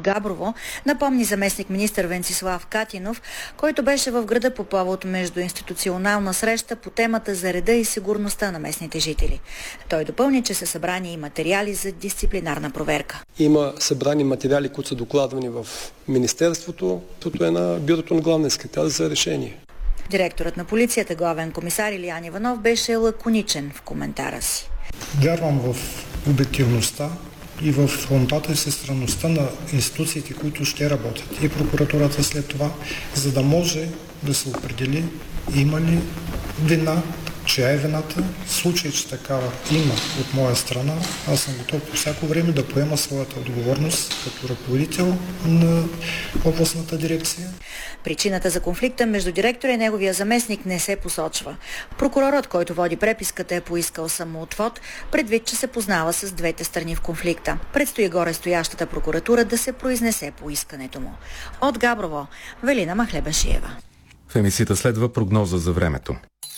Габрово, напомни заместник-министър Венцислав Катинов, който беше в града по повод междуинституционална среща по темата за реда и сигурността на местните жители. Той допълни, че са събрани и материали за дисциплинарна проверка. Има събрани материали, които са докладвани в Министерството, което е на бюрото на главния секретар за решение. Директорът на полицията, главен комисар Илиян Иванов, беше лаконичен в коментара си. Вярвам в обективността и в фронтата и всестранността на институциите, които ще работят, и прокуратурата след това, за да може да се определи има ли вина, чия е вината. В случай, че такава има от моя страна, аз съм готов по всяко време да поема своята отговорност като ръководител на областната дирекция. Причината за конфликта между директора и неговия заместник не се посочва. Прокурорът, който води преписката, е поискал самоотвод, предвид, че се познава с двете страни в конфликта. Предстои горестоящата прокуратура да се произнесе по искането му. От Габрово, Велина Махлебашиева. В емисията следва прогноза за времето.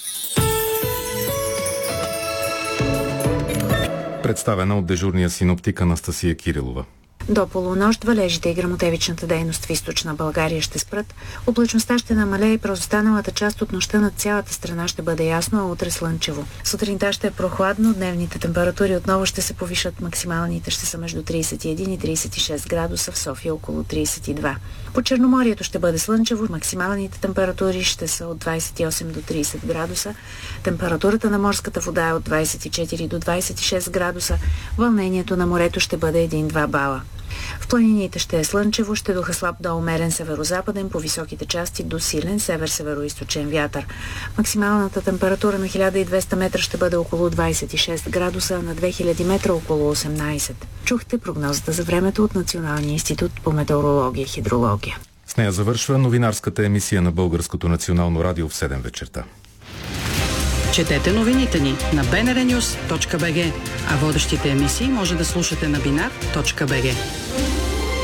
Представена от дежурния синоптик Анастасия Кирилова. До полунощ валежите и гръмотевичната дейност в източна България ще спрат. Облачността ще намалее и през останалата част от нощта над цялата страна ще бъде ясно, а утре слънчево. Сутринта ще е прохладно, дневните температури отново ще се повишат, максималните ще са между 31 и 36 градуса, в София около 32. По Черноморието ще бъде слънчево, максималните температури ще са от 28 до 30 градуса. Температурата на морската вода е от 24 до 26 градуса. Вълнението на морето ще бъде 1-2 бала. В планините ще е слънчево, ще духа слаб до умерен северозападен, по високите части до силен север-североизточен вятър. Максималната температура на 1200 метра ще бъде около 26 градуса, на 2000 метра около 18. Чухте прогнозата за времето от Националния институт по метеорология и хидрология. С нея завършва новинарската емисия на Българското национално радио в 7 вечерта. Четете новините ни на bnrnews.bg, а водещите емисии може да слушате на binar.bg.